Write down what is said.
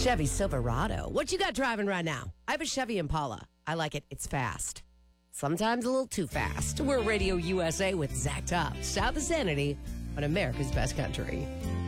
Chevy Silverado. What you got driving right now? I have a Chevy Impala. I like it. It's fast. Sometimes a little too fast. We're Radio USA with Zach Top, South of Sanity on America's Best Country.